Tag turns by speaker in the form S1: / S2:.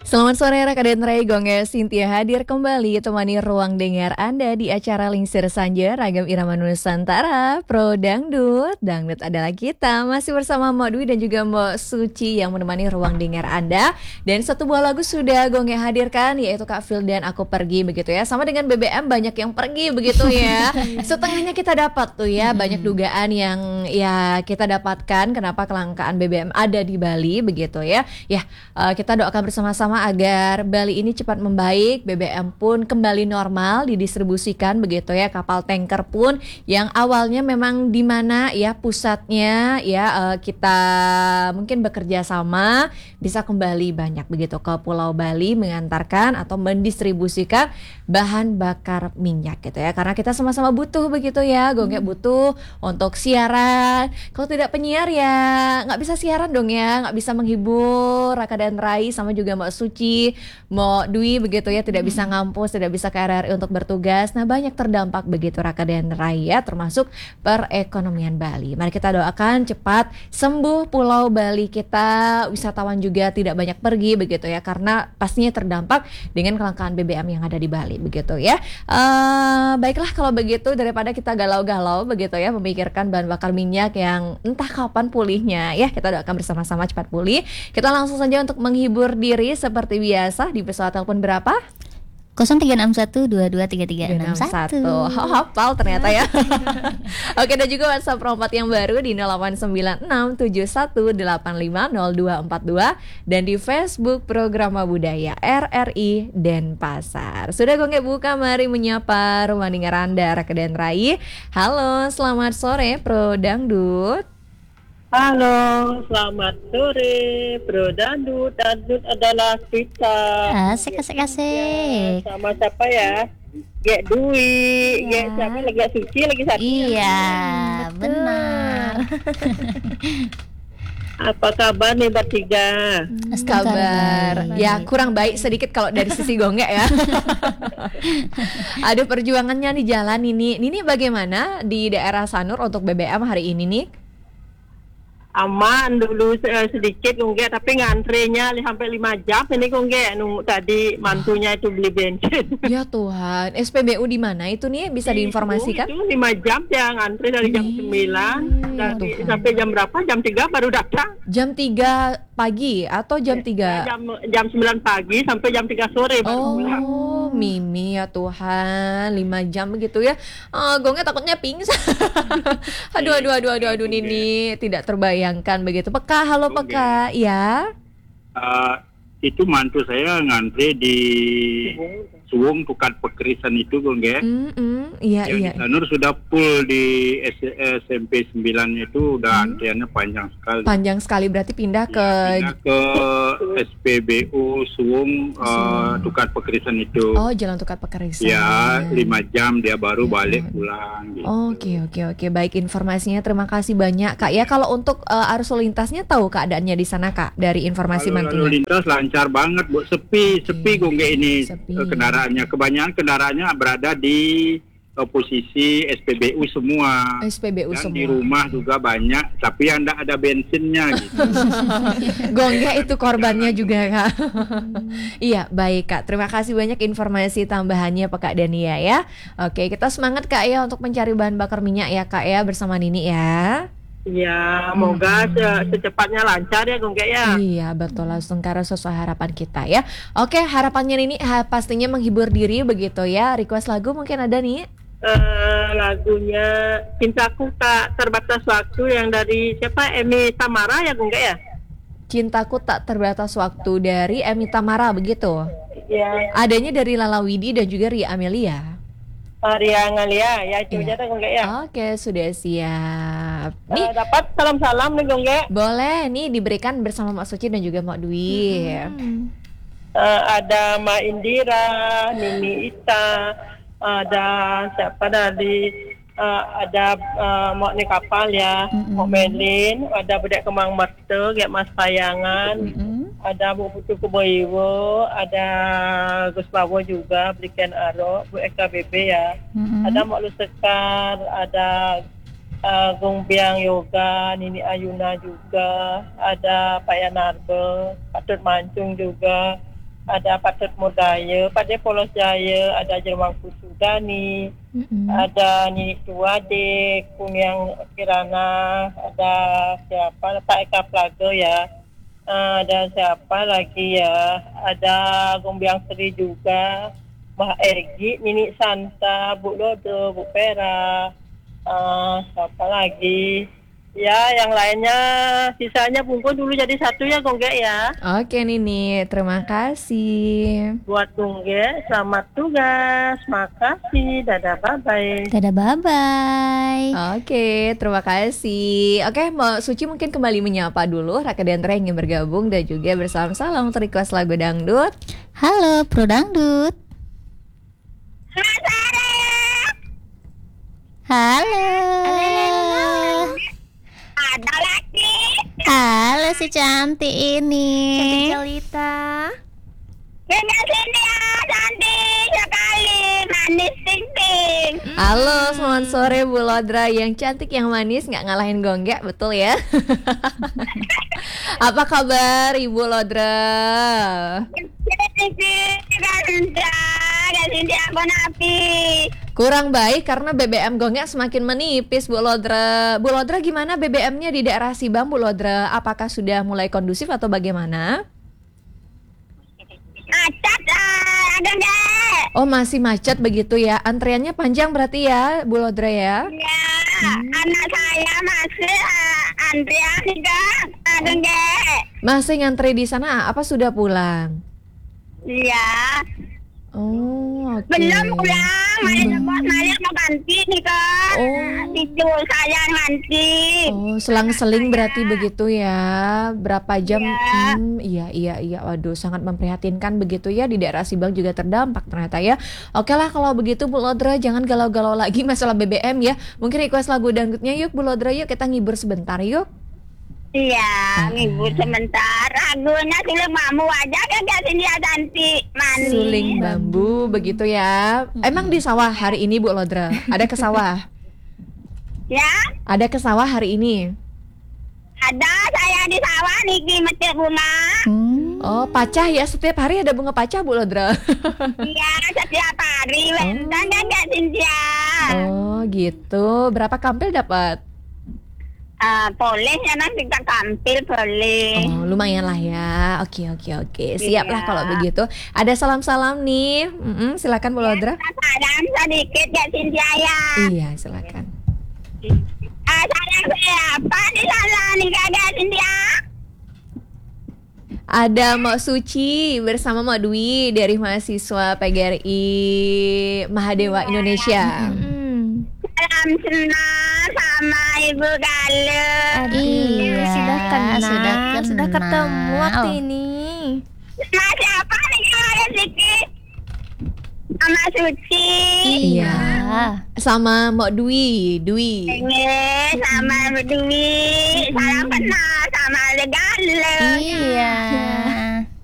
S1: Selamat sore rekan Ray Gonge Cynthia hadir kembali temani ruang dengar Anda di acara Lingsir Sanja Ragam Irama Nusantara Pro Dangdut. Dangdut adalah kita masih bersama Mbak Dwi dan juga Mbak Suci yang menemani ruang dengar Anda. Dan satu buah lagu sudah Gonge hadirkan yaitu Kak Phil dan Aku Pergi begitu ya. Sama dengan BBM banyak yang pergi begitu ya. Setengahnya kita dapat tuh ya, banyak dugaan yang ya kita dapatkan kenapa kelangkaan BBM ada di Bali begitu ya. Ya, kita doakan bersama-sama agar Bali ini cepat membaik, BBM pun kembali normal didistribusikan begitu ya, kapal tanker pun yang awalnya memang di mana ya pusatnya ya kita mungkin bekerja sama bisa kembali banyak begitu ke Pulau Bali mengantarkan atau mendistribusikan bahan bakar minyak gitu ya, karena kita sama-sama butuh begitu ya, Gonge butuh untuk siaran. Kalau tidak penyiar ya nggak bisa siaran dong ya, nggak bisa menghibur Raka dan Rai sama juga Mbak Suci, Mbak Dwi begitu ya, tidak bisa ngampus, tidak bisa ke RRI untuk bertugas. Nah banyak terdampak begitu Raka dan Rai ya, termasuk perekonomian Bali. Mari kita doakan cepat sembuh Pulau Bali kita, wisatawan juga tidak banyak pergi begitu ya, karena pastinya terdampak dengan kelangkaan BBM yang ada di Bali begitu ya. Baiklah kalau begitu, daripada kita galau-galau begitu ya memikirkan bahan bakar minyak yang entah kapan pulihnya ya, kita doakan bersama-sama cepat pulih. Kita langsung saja untuk menghibur diri seperti biasa di pesawat telepon berapa?
S2: 0361223361.
S1: Hafal ternyata ya. Oke, dan juga WhatsApp Rompat yang baru di 089671850242 dan di Facebook Programa Budaya RRI Denpasar. Sudah Gonge buka, mari menyapa rumah dengar Anda Raka dan Rai. Halo, selamat sore Pro Dangdut.
S3: Halo, selamat sore, Bro Dangdut. Dangdut adalah kita.
S2: Asik.
S3: Ya, sama siapa ya? Gek Dwi, Gek siapa lagi? Gek Suci lagi satu.
S2: Iya, benar.
S3: Apa kabar nih bertiga?
S1: Kabar ya kurang baik sedikit kalau dari sisi Gonge ya. Ada perjuangannya di jalan ini. Ini bagaimana di daerah Sanur untuk BBM hari ini nih?
S3: Aman dulu sedikit Gonge, tapi ngantrinya sampai 5 jam ini Gonge. Nunggu tadi mantunya itu beli bensin.
S1: Ya Tuhan, SPBU di mana itu nih, bisa diinformasikan?
S3: Itu 5 jam ya ngantri dari jam 9 sampai jam berapa? Jam 3 baru datang.
S1: Jam 3 pagi atau jam 3?
S3: Jam 9 pagi sampai jam 3 sore baru pulang.
S1: Oh, Mimi ya Tuhan, 5 jam begitu ya. Gonge takutnya pingsan. Aduh Nini tidak terbayangkan begitu. Peka, halo Peka, ya.
S4: Itu mantu saya ngantri di Suwung Tukat Pekerisan itu Gonge.
S1: Iya.
S4: Di Sanur sudah full, di SMP 9 itu udah antriannya panjang sekali.
S1: Panjang sekali, berarti pindah ke
S4: SPBU Suwung Tukat Pekerisan itu.
S1: Oh, Jalan Tukat Pekerisan.
S4: Ya, 5 jam dia baru balik pulang gitu.
S1: Oke. Baik informasinya, terima kasih banyak Kak. Ya, kalau untuk arus lalu lintasnya tahu keadaannya di sana Kak dari informasi
S4: Kalau
S1: mantunya?
S4: lalu lintas lancar banget, Bu. Sepi Gonge ini.
S1: Sepi.
S4: Kebanyakan kendaraannya berada di posisi SPBU semua.
S1: SPBU
S4: dan
S1: semua.
S4: di rumah juga banyak, tapi yang tidak ada bensinnya gitu.
S1: Gonge itu korbannya juga Kak. Iya, baik Kak. Terima kasih banyak informasi tambahannya Pak Kak Dania ya. Oke, kita semangat Kak ya untuk mencari bahan bakar minyak ya Kak ya, bersama Nini ya.
S3: Ya, semoga secepatnya lancar ya Gonge ya.
S1: Iya, betul, langsung karena sesuai harapan kita ya. Oke, harapannya Nini pastinya menghibur diri begitu ya. Request lagu mungkin ada nih?
S3: Lagunya Cintaku Tak Terbatas Waktu yang dari siapa? Emi Tamara ya Gonge ya?
S1: Cintaku Tak Terbatas Waktu dari Emi Tamara begitu.
S3: Ya.
S1: Adanya dari Lala Widi dan juga Ria Amelia.
S3: Ria Ngalia ya, itu aja Gonge ya.
S1: Oke, sudah siap. Nih,
S3: Dapat salam-salam nih Gonge.
S1: boleh nih diberikan bersama Mak Suci dan juga Mak Dwi.
S3: Ada Mbak Indira, Nini Ita, ada siapa dari ada Mak Ni Kapal ya, Mak Melin, ada Budek Kemang Merte, kayak Mas Payangan, ada Bu Putu Kuboiwo, ada Gus Bawo juga, Bliken Aro, Bu Eka BB ya, ada Mak Lusekar, ada Gung Biang Yoga, Nini Ayuna juga, ada Pak Yanarbe, Pak Tut Mancung juga, ada Patut Mudaya, pada Polos Jaya, ada Jermangku Sudani, ada Nini Tua de Kunyang Kirana, ada siapa Pak Eka Plaga ya, ada siapa lagi ya, ada Gombiang Seri juga, Mbak Ergi, Nini Santa, Bu Lodo, Bu Pera, siapa lagi? Ya, yang lainnya sisanya bungkus dulu jadi satu ya Gongge ya.
S1: Oke Nini, terima kasih.
S3: Buat Gongge, selamat tugas. Makasih. Dadah, bye-bye.
S2: Dadah, bye-bye.
S1: Oke, terima kasih. Oke, Mbak Suci mungkin kembali menyapa dulu Raka Dantra yang ingin bergabung dan juga bersalam-salam untuk request lagu dangdut.
S2: Halo, Pro Dangdut. Halo.
S5: Ada lagi.
S2: Halo si cantik ini.
S1: Jelita.
S5: Dengan sini ya, cantik sekali, manis ting-ting.
S1: Halo, selamat sore Bu Lodra yang cantik, yang manis, nggak ngalahin Gongga, betul ya? Apa kabar Ibu Lodra? Kurang baik karena BBM Gongga semakin menipis Bu Lodra. Bu Lodra gimana BBM-nya di daerah Sibang Bu Lodra? Apakah sudah mulai kondusif atau bagaimana?
S5: Macet ada enggak?
S1: Oh masih macet begitu ya? Antriannya panjang berarti ya Bu Lodra ya?
S5: Ya, anak saya masih antrian enggak? Ada enggak?
S1: Masih ngantri di sana apa sudah pulang?
S5: Iya.
S1: Oh oke.
S5: Belum pulang, Maria mau ganti nih kan.
S1: Oh.
S5: Itu saya ganti.
S1: Oh, selang-seling berarti begitu ya. Berapa jam?
S5: Iya.
S1: Iya. Waduh, sangat memprihatinkan begitu ya, di daerah Sibang juga terdampak ternyata ya. Oke lah kalau begitu Bu Lodra, jangan galau-galau lagi masalah BBM ya. Mungkin request lagu dangdutnya yuk Bu Lodra, yuk kita ngibur sebentar yuk.
S5: Iya, ngibur sebentar. Lagunya Suling Bambu aja kan sini ya cantik, manis.
S1: Suling bambu begitu ya. Emang di sawah hari ini Bu Lodra? Ada ke sawah?
S5: Ya,
S1: Ada ke sawah hari ini?
S5: ada saya di sawah nih metik bunga.
S1: Oh, pacah ya, setiap hari ada bunga pacah Bu Lodra.
S5: Iya, setiap hari. Bentar kan Cynthia.
S1: Oh, gitu. Berapa kampil dapat?
S5: Boleh ya nanti kita tampil boleh.
S1: Oh, lumayan lah ya. Oke. Siap lah kalau begitu. Ada salam-salam nih. Silakan Bu Lodra.
S5: Salam sedikit ya Cynthia ya.
S1: Iya, silakan.
S5: Sayang siapa di sana nih kagak Cynthia?
S1: Ada Mbak Suci bersama Mbak Dwi dari mahasiswa PGRI Mahadewa Indonesia.
S5: Salam senang sama Ibu Galuh.
S2: Iya,
S6: sudah ketemu waktu ini.
S5: Sama siapa nih kalau sedikit? Sama Suci.
S1: Iya. Sama Mbak Dwi.
S5: Pengen sama Ibu Dwi. Salam kenal sama Ibu Galuh.
S2: Iya.